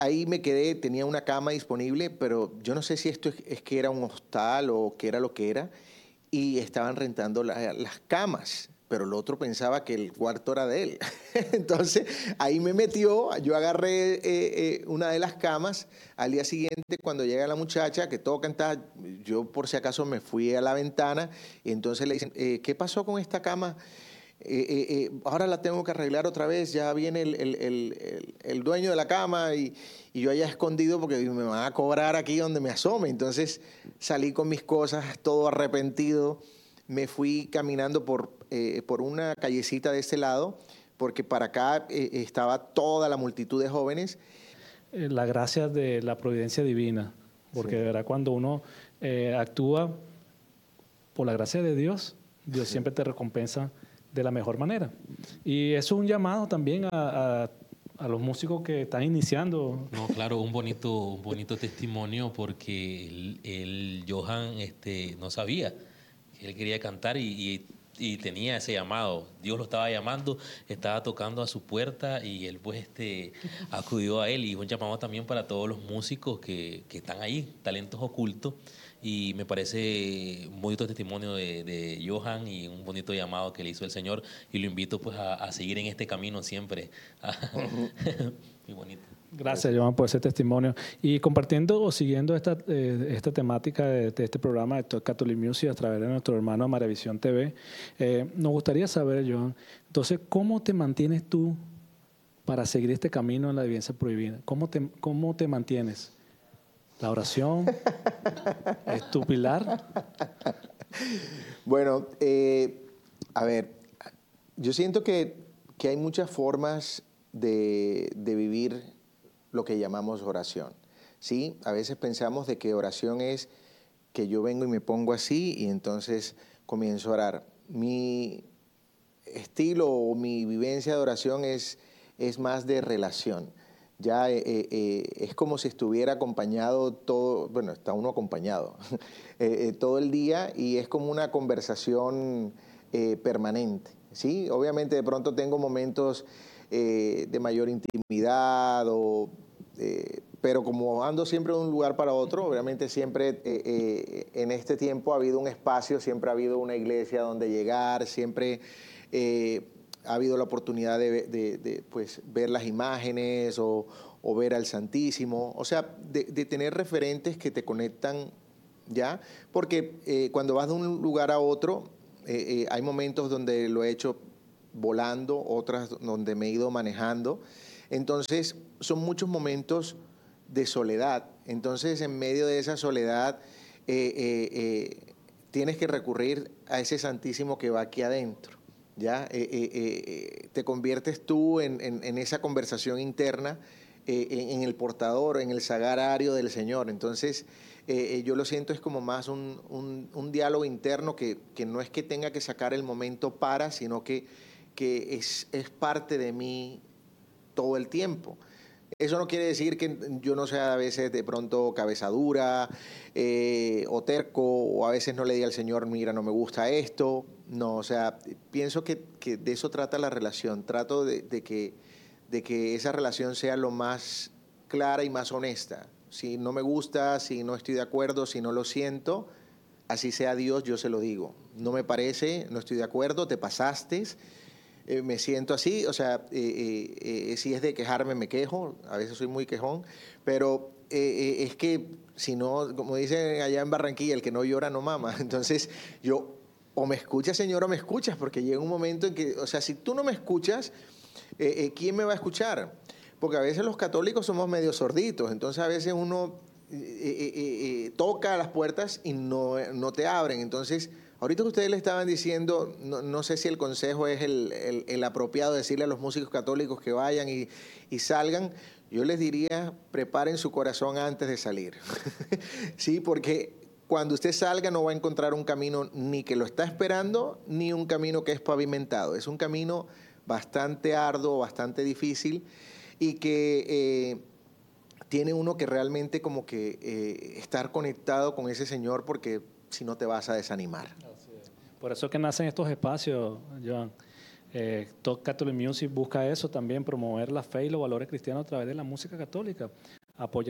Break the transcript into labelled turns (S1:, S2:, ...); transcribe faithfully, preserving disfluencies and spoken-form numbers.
S1: ahí me quedé, tenía una cama disponible, pero yo no sé si esto es, es que era un hostal o qué era lo que era, y estaban rentando la- las camas, pero el otro pensaba que el cuarto era de él. Entonces ahí me metió, yo agarré eh, eh, una de las camas. Al día siguiente, cuando llega la muchacha, que todo canta, yo por si acaso me fui a la ventana y entonces le dicen, eh, ¿qué pasó con esta cama? Eh, eh, eh, ahora la tengo que arreglar otra vez, ya viene el, el- el- el- el dueño de la cama y, y yo allá escondido porque me van a cobrar aquí donde me asome. Entonces salí con mis cosas, todo arrepentido, me fui caminando por, eh, por una callecita de este lado, porque para acá eh, estaba toda la multitud de jóvenes.
S2: Eh, la gracia de la providencia divina, porque
S1: Sí.
S2: de verdad cuando uno eh, actúa por la gracia de Dios, Dios
S1: Sí.
S2: siempre te recompensa de la mejor manera. Y eso es un llamado también a, a, a los músicos que están iniciando.
S3: No, claro, un bonito, un bonito testimonio porque él, él, Johan, este, no sabía que él quería cantar y, y, y tenía ese llamado. Dios lo estaba llamando, estaba tocando a su puerta y él pues este, acudió a él. Y un llamado también para todos los músicos que, que están ahí, talentos ocultos. Y me parece un bonito testimonio de, de Johan y un bonito llamado que le hizo el Señor. Y lo invito pues a, a seguir en este camino siempre. Muy bonito.
S2: Gracias, Joan, por ese testimonio. Y compartiendo o siguiendo esta, eh, esta temática de, de este programa de Talk Catholic Music a través de nuestro hermano Maravisión T V, eh, nos gustaría saber, Joan, entonces, ¿cómo te mantienes tú para seguir este camino en la evidencia prohibida? ¿Cómo te, cómo te mantienes? ¿La oración es tu pilar?
S1: Bueno, eh, a ver, yo siento que, que hay muchas formas de, de vivir lo que llamamos oración. ¿Sí? A veces pensamos de que oración es que yo vengo y me pongo así y entonces comienzo a orar. Mi estilo o mi vivencia de oración es, es más de relación. Ya eh, eh, es como si estuviera acompañado todo, bueno, está uno acompañado eh, eh, todo el día y es como una conversación eh, permanente, ¿sí? Obviamente de pronto tengo momentos eh, de mayor intimidad, o, eh, pero como ando siempre de un lugar para otro, obviamente siempre eh, eh, en este tiempo ha habido un espacio, siempre ha habido una iglesia donde llegar, siempre... Eh, ha habido la oportunidad de, de, de pues, ver las imágenes o, o, ver al Santísimo, o sea, de, de tener referentes que te conectan, ¿ya? Porque eh, cuando vas de un lugar a otro, eh, eh, hay momentos donde lo he hecho volando, otras donde me he ido manejando, entonces son muchos momentos de soledad, entonces en medio de esa soledad eh, eh, eh, tienes que recurrir a ese Santísimo que va aquí adentro. ¿Ya? Eh, eh, eh, te conviertes tú en, en, en esa conversación interna, eh, en, en el portador, en el sagrario del Señor. Entonces, eh, eh, yo lo siento es como más un, un, un diálogo interno que, que no es que tenga que sacar el momento para, sino que, que es, es parte de mí todo el tiempo. Eso no quiere decir que yo no sea a veces de pronto cabeza dura eh, o terco, o a veces no le diga al Señor, mira, no me gusta esto. No, o sea, pienso que, que de eso trata la relación. Trato de, de, que, de que esa relación sea lo más clara y más honesta. Si no me gusta, si no estoy de acuerdo, si no lo siento, así sea Dios, yo se lo digo. No me parece, no estoy de acuerdo, te pasaste. Eh, me siento así, o sea, eh, eh, eh, si es de quejarme me quejo, a veces soy muy quejón, pero eh, eh, es que si no, como dicen allá en Barranquilla, el que no llora no mama. Entonces yo, o me escuchas, Señor, o me escuchas, porque llega un momento en que, o sea, si tú no me escuchas, eh, eh, ¿quién me va a escuchar? Porque a veces los católicos somos medio sorditos, entonces a veces uno eh, eh, eh, eh, toca las puertas y no, no te abren, entonces... Ahorita que ustedes le estaban diciendo, no, no sé si el consejo es el, el, el apropiado, decirle a los músicos católicos que vayan y, y salgan. Yo les diría, preparen su corazón antes de salir. Sí, porque cuando usted salga no va a encontrar un camino ni que lo está esperando, ni un camino que es pavimentado. Es un camino bastante arduo, bastante difícil y que... Eh, tiene uno que realmente como que eh, estar conectado con ese Señor, porque si no te vas a desanimar.
S2: Por eso es que nacen estos espacios, Joan. Eh, Talk Catholic Music busca eso también, promover la fe y los valores cristianos a través de la música católica, apoyar